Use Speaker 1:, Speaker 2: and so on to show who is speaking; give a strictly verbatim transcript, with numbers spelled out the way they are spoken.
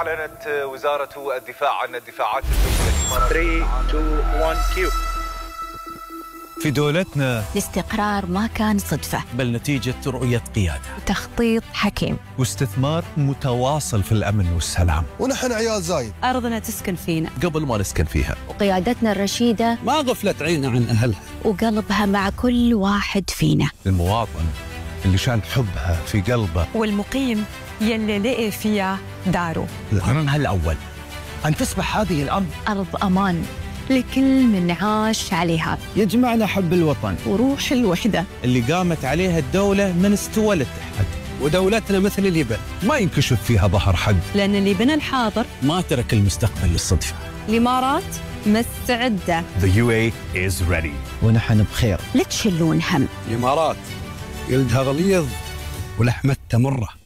Speaker 1: أعلنت وزارة الدفاع عن الدفاعات الجوية
Speaker 2: ثلاثة اثنين واحد كيو.
Speaker 3: في دولتنا
Speaker 4: الاستقرار ما كان صدفة،
Speaker 3: بل نتيجة رؤية قيادة
Speaker 4: وتخطيط حكيم
Speaker 3: واستثمار متواصل في الأمن والسلام.
Speaker 5: ونحن عيال زايد،
Speaker 6: أرضنا تسكن فينا
Speaker 3: قبل ما نسكن فيها،
Speaker 4: وقيادتنا الرشيدة
Speaker 7: ما غفلت عينها عن أهلها
Speaker 4: وقلبها مع كل واحد فينا.
Speaker 3: المواطن اللي شان حبها في قلبه،
Speaker 6: والمقيم يلي لقي فيها داره.
Speaker 3: وقرارها الأول أن تصبح هذه الأرض
Speaker 4: أرض أمان لكل من عاش عليها،
Speaker 7: يجمعنا حب الوطن
Speaker 4: وروح الوحدة
Speaker 3: اللي قامت عليها الدولة من استوى للتحد.
Speaker 7: ودولتنا مثل اليبن
Speaker 3: ما ينكشف فيها ظهر حد،
Speaker 6: لأن اللي بنى الحاضر
Speaker 3: ما ترك المستقبل للصدفة.
Speaker 6: الإمارات مستعدة.
Speaker 3: The يو إيه is ready.
Speaker 7: ونحن بخير.
Speaker 4: لا تشلون هم.
Speaker 7: الإمارات جلدها غليظ ولحمتها مرة.